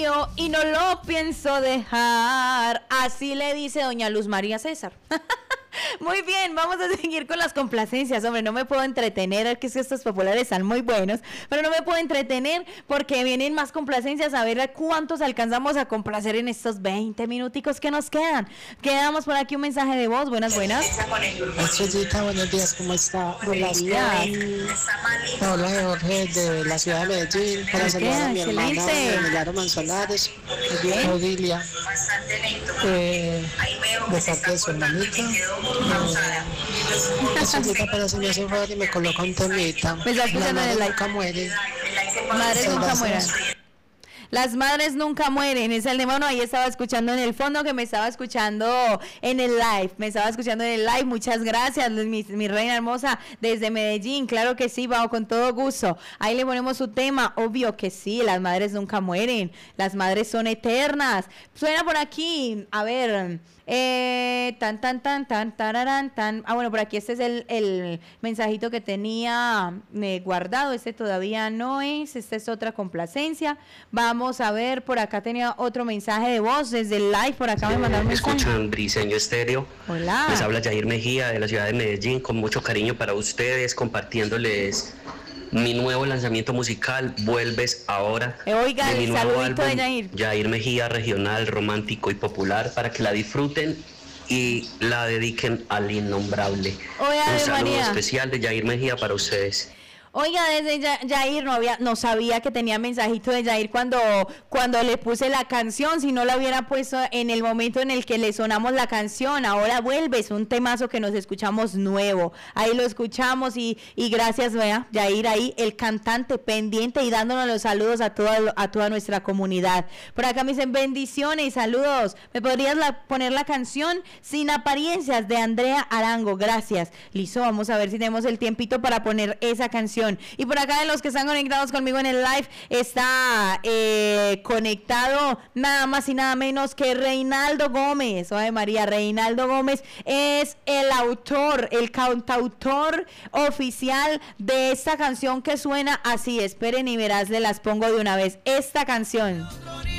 Y no lo pienso dejar. Así le dice doña Luz María César. Muy bien, vamos a seguir con las complacencias. Hombre, no me puedo entretener, es que estos populares están muy buenos, pero no me puedo entretener porque vienen más complacencias. A ver cuántos alcanzamos a complacer en estos 20 minuticos que nos quedan. Quedamos por aquí un mensaje de voz. Buenas. Estrellita, buenos días, ¿cómo está? Buenos días. Hola, Jorge, de la ciudad de Medellín. Para saludar a mi hermana Milagro Manzanares, Odilia, de parte de su hermanita. Estrellita, para si me hace favor y me coloca un temita. Me está escuchando en el like. Nunca muere. Madres nunca mueran. Las madres nunca mueren, es el demonio. Ahí estaba escuchando en el fondo, que me estaba escuchando en el live, muchas gracias, mi reina hermosa, desde Medellín. Claro que sí, vamos con todo gusto. Ahí le ponemos su tema, obvio que sí, las madres nunca mueren, las madres son eternas. Suena por aquí, a ver, tan. Ah, bueno, por aquí este es el mensajito que tenía guardado. Este todavía no es, esta es otra complacencia. Vamos a ver, por acá tenía otro mensaje de voz desde el live. Por acá me mandaron un mensaje. Escuchan Briseño Estéreo. Hola. Les habla Yair Mejía de la ciudad de Medellín, con mucho cariño para ustedes, compartiéndoles mi nuevo lanzamiento musical, Vuelves Ahora. Oiga, de mi el nuevo saludito álbum, de Yair. Yair Mejía, regional, romántico y popular, para que la disfruten y la dediquen al innombrable. Oiga, un saludo María especial de Yair Mejía para ustedes. Oiga, desde Yair no sabía que tenía mensajito de Yair cuando le puse la canción. Si no la hubiera puesto en el momento en el que le sonamos la canción. Ahora vuelve, es un temazo que nos escuchamos nuevo. Ahí lo escuchamos y gracias, vea, Yair ahí, el cantante pendiente y dándonos los saludos a toda nuestra comunidad. Por acá me dicen bendiciones y saludos. ¿Me podrías poner la canción Sin Apariencias de Andrea Arango? Gracias. Listo, vamos a ver si tenemos el tiempito para poner esa canción. Y por acá, de los que están conectados conmigo en el live, está conectado nada más y nada menos que Reinaldo Gómez. Ay, María, Reinaldo Gómez es el autor, el cantautor oficial de esta canción que suena así. Esperen y verás, le las pongo de una vez. Esta canción.